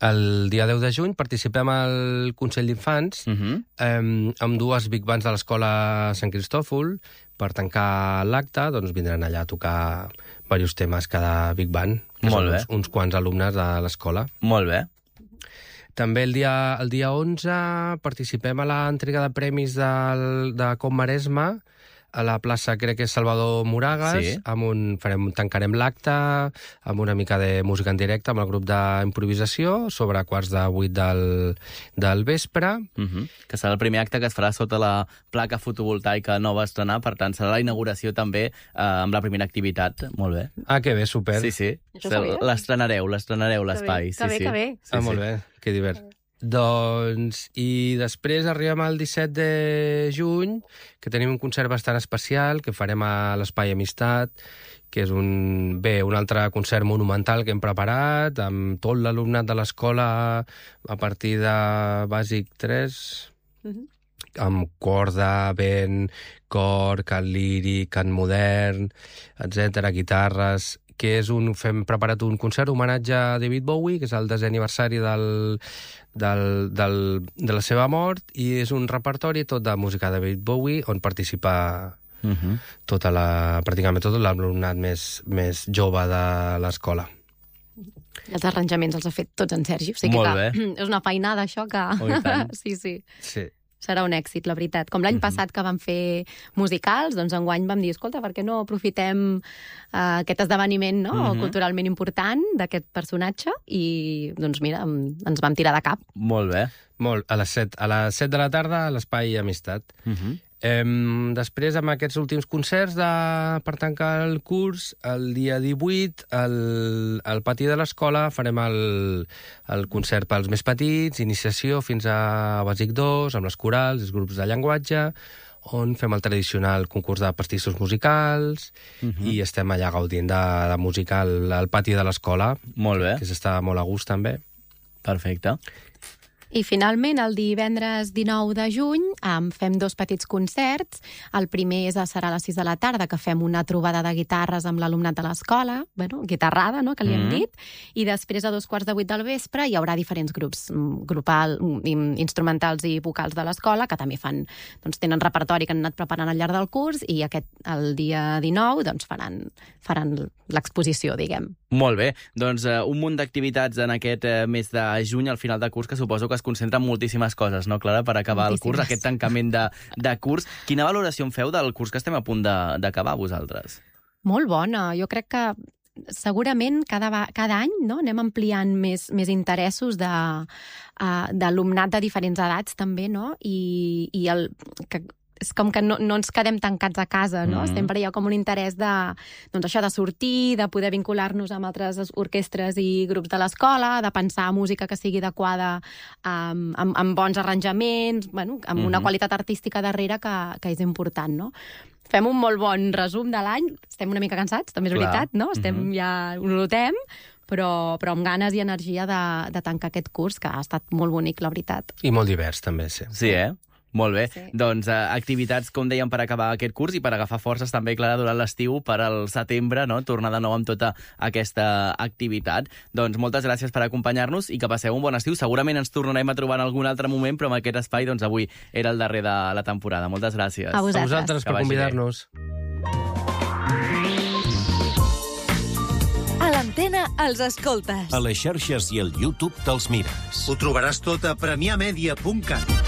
El dia 10 de juny participem al Consell d'Infants amb dues big bands de l'escola Sant Cristòfol. Per tancar l'acte, doncs vindran allà a tocar diversos temes cada big band, que són uns quants alumnes de l'escola. Molt bé. També el dia 11 participem a l'entrega de premis de Com Maresme, a la plaça, crec que és Salvador Moragas, tancarem l'acte amb una mica de música en directe amb el grup d'improvisació sobre 7:15 del vespre. Que serà el primer acte que es farà sota la placa fotovoltaica nova a estrenar, per tant serà la inauguració també amb la primera activitat. Molt bé. Ah, que bé, super. Sí. L'estrenareu l'espai. Que bé. Molt bé, que divert. Doncs, i després arribem al 17 de juny, que tenim un concert bastant especial que farem a l'Espai Amistat, que és un altre concert monumental que hem preparat, amb tot l'alumnat de l'escola a partir de bàsic 3, amb corda, vent, cor, cant líric, cant modern, etc, guitarres, que hem preparat un concert homenatge a David Bowie, que és el 10è aniversari de la seva mort, i és un repertori tot de música de David Bowie, on participa pràcticament tot l'alumnat més jove de l'escola. Els arranjaments els ha fet tots en Sergi, o sigui que és una feinada això que... Sí. Serà un èxit, la veritat. Com l'any passat que vam fer musicals, doncs enguany vam dir, escolta, per què no aprofitem aquest esdeveniment culturalment important d'aquest personatge? I, doncs mira, ens vam tirar de cap. Molt bé. A les 7 de la tarda a l'Espai Amistat. Després, amb aquests últims concerts per tancar el curs, el dia 18, al pati de l'escola, farem el concert pels més petits, iniciació fins a bàsic 2, amb les corals, els grups de llenguatge, on fem el tradicional concurs de pastissos musicals i estem allà gaudint de música al pati de l'escola. Molt bé. Que s'està molt a gust, també. Perfecte. I finalment, el divendres 19 de juny, fem 2 petits concerts. El primer serà a les 6 de la tarda, que fem una trobada de guitarres amb l'alumnat de l'escola, guitarrada, que li hem dit, i després a 7:15 del vespre hi haurà diferents grups instrumentals i vocals de l'escola, que també tenen repertori que han anat preparant al llarg del curs, i el dia 19 faran l'exposició, diguem. Molt bé, doncs un munt d'activitats en aquest mes de juny, al final de curs, que suposo que es concentren moltíssimes coses, no, Clara, per acabar el curs, aquest tancament de curs. Quina valoració en feu del curs que estem a punt d'acabar, vosaltres? Molt bona. Jo crec que segurament cada any anem ampliant més interessos d'alumnat de diferents edats, també, no? I és com que no ens quedem tancats a casa, no? Sempre hi ha com un interès de sortir, de poder vincular-nos amb altres orquestres i grups de l'escola, de pensar música que sigui adequada amb bons arranjaments, amb una qualitat artística darrere que és important, no? Fem un molt bon resum de l'any, estem una mica cansats, també és veritat, no? Ja ho notem, però amb ganes i energia de tancar aquest curs, que ha estat molt bonic, la veritat. I molt divers, també, sí. Sí, Molt bé. Sí. Doncs activitats, com dèiem, per acabar aquest curs i per agafar forces també, Clara, durant l'estiu, per al setembre, no? Tornar de nou amb tota aquesta activitat. Doncs moltes gràcies per acompanyar-nos i que passeu un bon estiu. Segurament ens tornarem a trobar en algun altre moment, però amb aquest espai, doncs avui era el darrer de la temporada. Moltes gràcies. A vosaltres per convidar-nos. A l'antena els escoltes. A les xarxes i al YouTube te'ls mires. Ho trobaràs tot a premiamedia.cat.